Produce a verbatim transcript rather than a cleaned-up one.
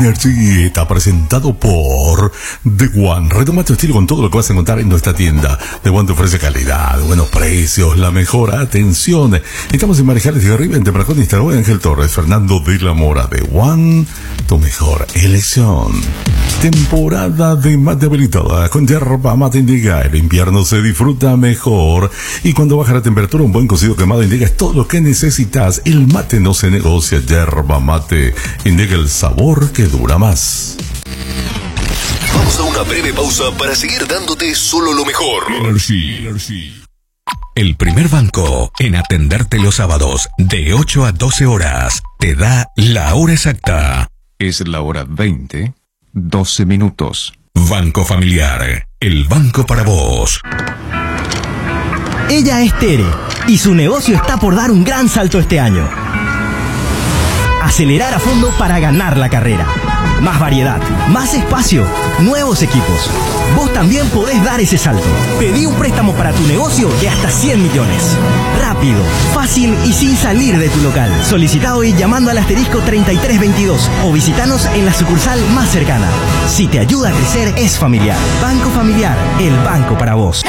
Energy está presentado por The One. Retoma tu estilo con todo lo que vas a encontrar en nuestra tienda. The One te ofrece calidad, buenos precios, la mejor atención. Estamos en Marejales de Arriba, en Tempracón, instaló Ángel Torres, Fernando de la Mora. The One, tu mejor elección. Temporada de mate habilitada con yerba mate indica. El invierno se disfruta mejor y cuando baja la temperatura un buen cocido quemado indica es todo lo que necesitas. El mate no se negocia, yerba mate indica el sabor que dura más. Vamos a una breve pausa para seguir dándote solo lo mejor. Energy. Energy. El primer banco en atenderte los sábados de ocho a doce horas te da la hora exacta. Es la hora veinte. doce minutos. Banco Familiar, el banco para vos. Ella es Tere y su negocio está por dar un gran salto este año. Acelerar a fondo para ganar la carrera. Más variedad, más espacio, nuevos equipos. Vos también podés dar ese salto. Pedí un préstamo para tu negocio de hasta cien millones. Rápido, fácil y sin salir de tu local. Solicita hoy llamando al asterisco treinta y tres veintidós o visitanos en la sucursal más cercana. Si te ayuda a crecer, es Familiar. Banco Familiar, el banco para vos.